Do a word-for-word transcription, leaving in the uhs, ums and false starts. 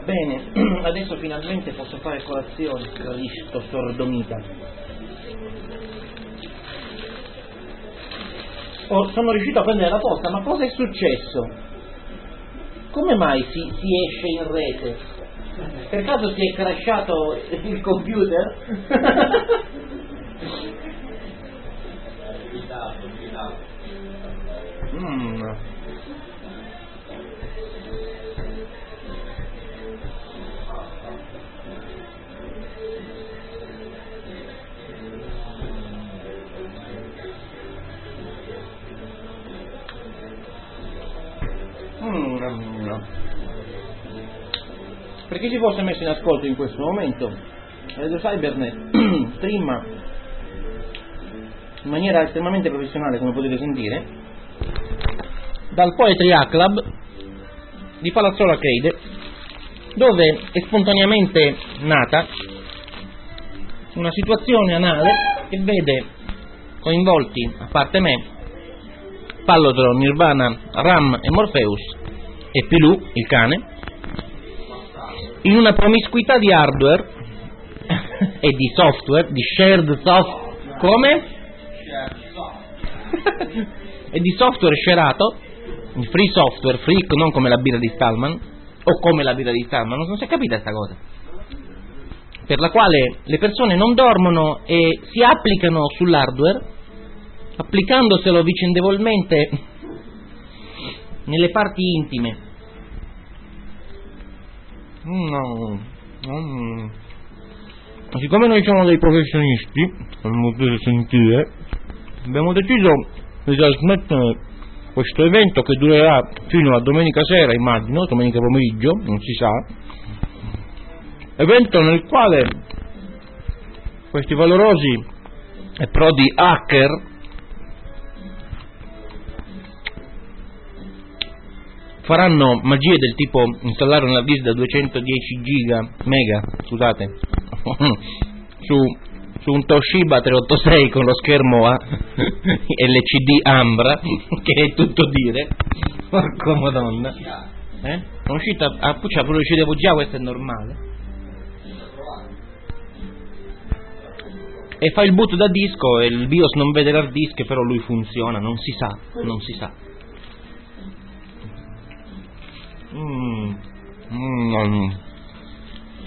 Bene, adesso finalmente posso fare colazione, sto sordomita. Oh, sono riuscito a prendere la posta, ma cosa è successo? Come mai si, si esce in rete? Per caso si è crashato il computer? mm. Mm. Per chi si fosse messo in ascolto in questo momento, Radio Cybernet streama in maniera estremamente professionale, come potete sentire, dal Poetry A Club di Palazzolo Arcade, dove è spontaneamente nata una situazione anale che vede coinvolti, a parte me, Pallotro, Nirvana, Ram e Morpheus e Pilù, il cane, in una promiscuità di hardware e di software, di shared software, come? e di software sherato, di free software, free, non come la birra di Stallman, o come la birra di Stallman, non si è capita questa cosa, per la quale le persone non dormono e si applicano sull'hardware, applicandoselo vicendevolmente nelle parti intime. No, no. Siccome noi siamo dei professionisti, come potete sentire, abbiamo deciso di trasmettere questo evento che durerà fino a domenica sera, immagino, domenica pomeriggio, non si sa, evento nel quale questi valorosi e prodi hacker faranno magie del tipo installare una disk da duecentodieci giga mega, scusate, su, su un Toshiba trecentoottantasei con lo schermo a L C D Ambra, che è tutto dire, porco madonna, eh? È uscita a puccia, però ci devo già, questo è normale, e fa il boot da disco e il BIOS non vede l'hard disk, però lui funziona, non si sa, non si sa. Mm. Mm.